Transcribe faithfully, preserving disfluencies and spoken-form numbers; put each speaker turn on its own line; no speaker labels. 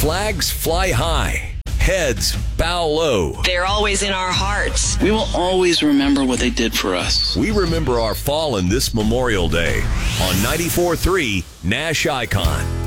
Flags fly high. Heads bow low.
They're always in our hearts.
We will always remember what they did for us.
We remember our fallen this Memorial Day on ninety-four point three Nash Icon.